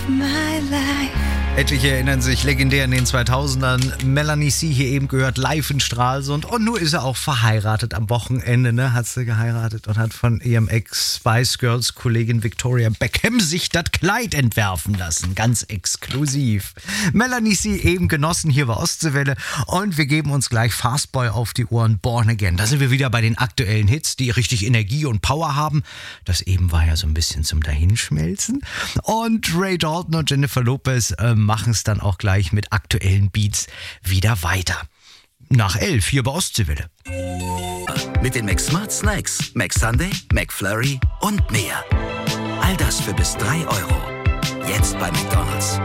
my life. Etliche erinnern sich legendär in den 2000ern. Melanie C. hier eben gehört live in Stralsund. Und nun ist er auch verheiratet am Wochenende, ne? Hat sie geheiratet und hat von ihrem Ex-Spice Girls-Kollegin Victoria Beckham sich das Kleid entwerfen lassen. Ganz exklusiv. Melanie C. eben genossen hier bei Ostseewelle. Und wir geben uns gleich Fastboy auf die Ohren, Born Again. Da sind wir wieder bei den aktuellen Hits, die richtig Energie und Power haben. Das eben war ja so ein bisschen zum Dahinschmelzen. Und Ray Dalton und Jennifer Lopez machen es dann auch gleich mit aktuellen Beats wieder weiter. Nach 11 hier bei Ostseewelle. Mit den McSmart Snacks, McSunday, McFlurry und mehr. All das für bis 3 Euro. Jetzt bei McDonald's.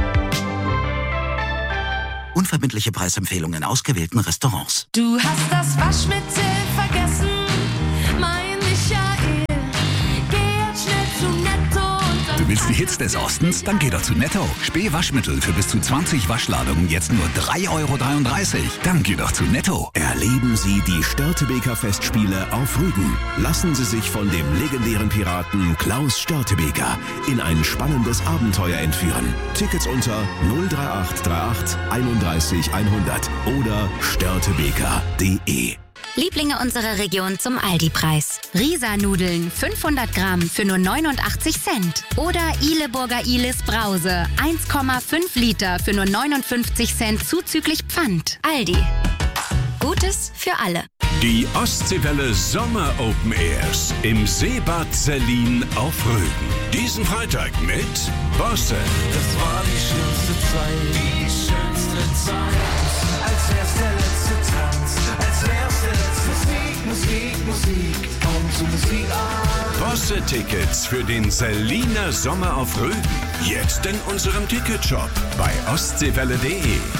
Unverbindliche Preisempfehlungen in ausgewählten Restaurants. Du hast das Waschmittel vergessen, mein Michael. Geh jetzt schnell zu Netto und dann... Du willst die Hits des Ostens? Dann geh doch zu Netto. Späh-Waschmittel für bis zu 20 Waschladungen jetzt nur 3,33 Euro. Dann geh doch zu Netto. Erleben Sie die Störtebeker Festspiele auf Rügen. Lassen Sie sich von dem legendären Piraten Klaus Störtebeker in ein spannendes Abenteuer entführen. Tickets unter 03838 31 100 oder störtebeker.de. Lieblinge unserer Region zum Aldi-Preis. Risa-Nudeln 500 Gramm für nur 89 Cent. Oder Ihleburger Ihles Brause 1,5 Liter für nur 59 Cent zuzüglich Pfand. Aldi. Gutes für alle. Die Ostseewelle Sommer Open Airs im Seebad Sellin auf Rügen. Diesen Freitag mit Bosse. Das war die schönste Zeit, die schönste Zeit. Als wär's der letzte Tanz, als wär's der letzte Musik, komm zur Musik an. Bosse-Tickets für den Selliner Sommer auf Rügen. Jetzt in unserem Ticketshop bei ostseewelle.de.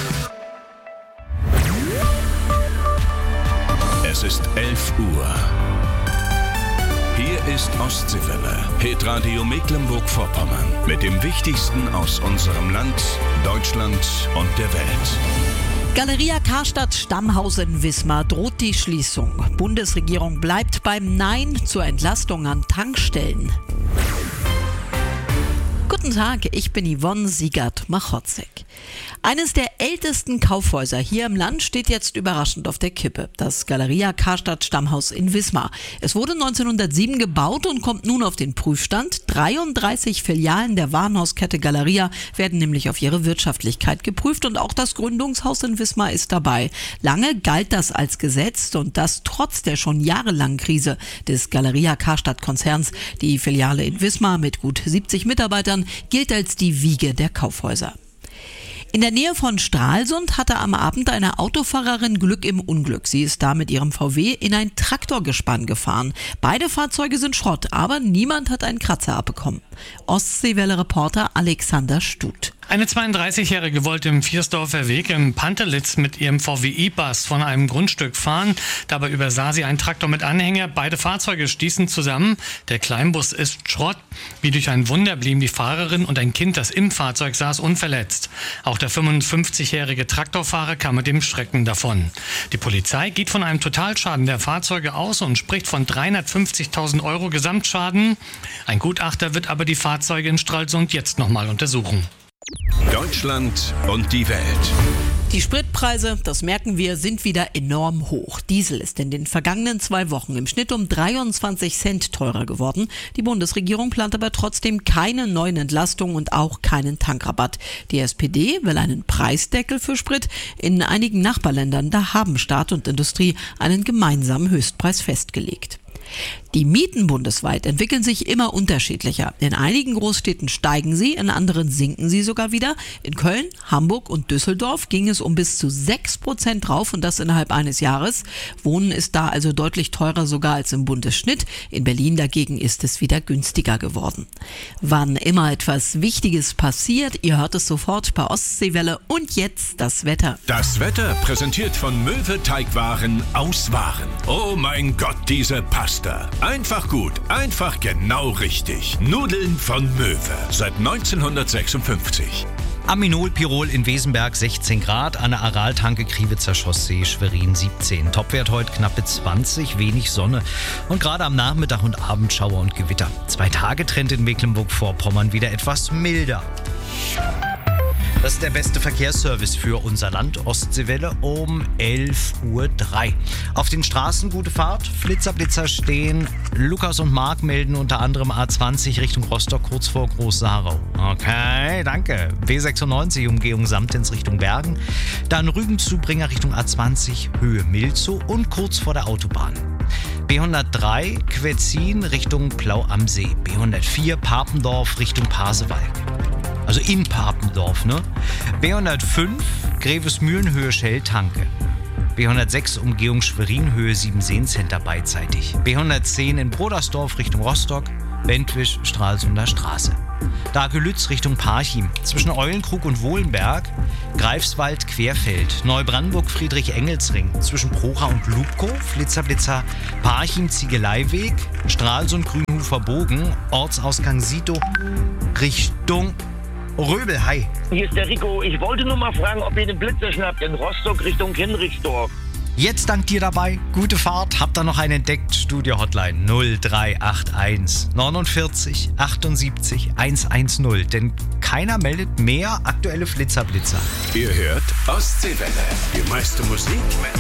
Es ist 11 Uhr. Hier ist Ostseewelle, Hitradio Mecklenburg-Vorpommern. Mit dem Wichtigsten aus unserem Land, Deutschland und der Welt. Galeria Karstadt Stammhaus in Wismar droht die Schließung. Bundesregierung bleibt beim Nein zur Entlastung an Tankstellen. Guten Tag, ich bin Yvonne Siegert-Machotzek. Eines der ältesten Kaufhäuser hier im Land steht jetzt überraschend auf der Kippe. Das Galeria Karstadt Stammhaus in Wismar. Es wurde 1907 gebaut und kommt nun auf den Prüfstand. 33 Filialen der Warenhauskette Galeria werden nämlich auf ihre Wirtschaftlichkeit geprüft und auch das Gründungshaus in Wismar ist dabei. Lange galt das als gesetzt und das trotz der schon jahrelangen Krise des Galeria Karstadt Konzerns. Die Filiale in Wismar mit gut 70 Mitarbeitern gilt als die Wiege der Kaufhäuser. In der Nähe von Stralsund hatte am Abend eine Autofahrerin Glück im Unglück. Sie ist da mit ihrem VW in ein Traktorgespann gefahren. Beide Fahrzeuge sind Schrott, aber niemand hat einen Kratzer abbekommen. Ostseewelle-Reporter Alexander Stut. Eine 32-Jährige wollte im Viersdorfer Weg im Pantelitz mit ihrem VW E-Bus von einem Grundstück fahren. Dabei übersah sie einen Traktor mit Anhänger. Beide Fahrzeuge stießen zusammen. Der Kleinbus ist Schrott. Wie durch ein Wunder blieben die Fahrerin und ein Kind, das im Fahrzeug saß, unverletzt. Auch der 55-jährige Traktorfahrer kam mit dem Schrecken davon. Die Polizei geht von einem Totalschaden der Fahrzeuge aus und spricht von 350.000 Euro Gesamtschaden. Ein Gutachter wird aber die Fahrzeuge in Stralsund jetzt nochmal untersuchen. Deutschland und die Welt. Die Spritpreise, das merken wir, sind wieder enorm hoch. Diesel ist in den vergangenen 2 Wochen im Schnitt um 23 Cent teurer geworden. Die Bundesregierung plant aber trotzdem keine neuen Entlastungen und auch keinen Tankrabatt. Die SPD will einen Preisdeckel für Sprit. In einigen Nachbarländern, da haben Staat und Industrie einen gemeinsamen Höchstpreis festgelegt. Die Mieten bundesweit entwickeln sich immer unterschiedlicher. In einigen Großstädten steigen sie, in anderen sinken sie sogar wieder. In Köln, Hamburg und Düsseldorf ging es um bis zu 6% drauf und das innerhalb eines Jahres. Wohnen ist da also deutlich teurer sogar als im Bundesschnitt. In Berlin dagegen ist es wieder günstiger geworden. Wann immer etwas Wichtiges passiert, ihr hört es sofort bei Ostseewelle. Und jetzt das Wetter. Das Wetter präsentiert von Möwe Teigwaren aus Waren. Oh mein Gott, diese Pasta. Einfach gut, einfach genau richtig. Nudeln von Möwe seit 1956. Aminol Pirol in Wesenberg 16 Grad, an der Araltanke Kriwitzer Chaussee Schwerin 17. Topwert heute knappe 20, wenig Sonne und gerade am Nachmittag und Abend Schauer und Gewitter. 2-Tage-Trend in Mecklenburg-Vorpommern wieder etwas milder. Das ist der beste Verkehrsservice für unser Land. Ostseewelle um 11.03 Uhr. Auf den Straßen gute Fahrt. Flitzer stehen. Lukas und Marc melden unter anderem A20 Richtung Rostock kurz vor Groß-Saarau. Okay, danke. B96 Umgehung Samtens Richtung Bergen. Dann Rügen-Zubringer Richtung A20 Höhe Milzow und kurz vor der Autobahn. B103 Quetzin Richtung Plau am See. B104 Papendorf Richtung Pasewalk. Also in Papendorf, ne? B105 Grevesmühlen Höhe Schelltanke. B106 Umgehung Schwerin Höhe Siebenseen-Center beidseitig. B110 in Brodersdorf Richtung Rostock. Bentwisch Stralsunder Straße. Dagelütz Richtung Parchim. Zwischen Eulenkrug und Wohlenberg. Greifswald Querfeld. Neubrandenburg Friedrich-Engelsring. Zwischen Procha und Lubkow. Flitzer Parchim Ziegeleiweg. Stralsund Grünhofer Bogen. Ortsausgang Sito Richtung Röbel. Hi. Hier ist der Rico. Ich wollte nur mal fragen, ob ihr den Blitzer schnappt in Rostock Richtung Hinrichsdorf. Jetzt dank dir dabei. Gute Fahrt. Habt ihr noch einen entdeckt? Studio Hotline 0381 49 78 110. Denn keiner meldet mehr aktuelle Flitzer. Ihr hört Ostseewelle. Die meiste Musik